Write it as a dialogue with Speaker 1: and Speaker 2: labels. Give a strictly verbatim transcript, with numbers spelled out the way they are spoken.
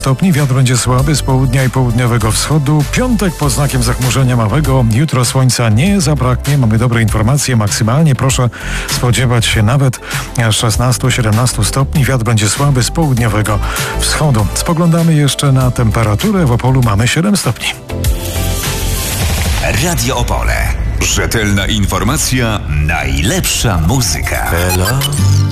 Speaker 1: Stopni, wiatr będzie słaby z południa i południowego wschodu. Piątek pod znakiem zachmurzenia małego. Jutro słońca nie zabraknie. Mamy dobre informacje. Maksymalnie proszę spodziewać się nawet szesnaście do siedemnastu stopni. Wiatr będzie słaby z południowego wschodu. Spoglądamy jeszcze na temperaturę. W Opolu mamy siedem stopni.
Speaker 2: Radio Opole. Rzetelna informacja, najlepsza muzyka.
Speaker 3: Hello.